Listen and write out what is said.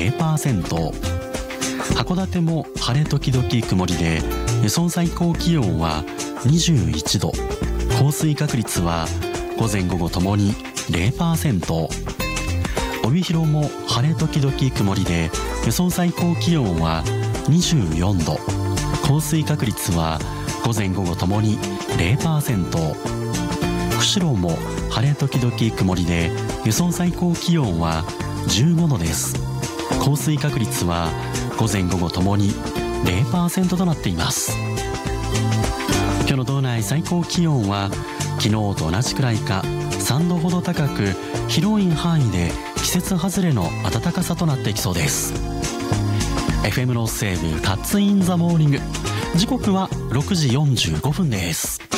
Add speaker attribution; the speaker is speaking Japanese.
Speaker 1: 0%、函館も晴れ時々曇りで、予想最高気温は21度、降水確率は午前午後ともに 0%、帯広も晴れ時々曇りで、予想最高気温は24度、降水確率は午前午後ともに 0%、釧路も晴れ時々曇りで、予想最高気温は15度です。降水確率は午前午後ともに 0% となっています。今日の道内最高気温は昨日と同じくらいか3度ほど高く、広い範囲で季節外れの暖かさとなっていきそうです。 FM ノースセーブタッツインザモーニング、時刻は6時45分です。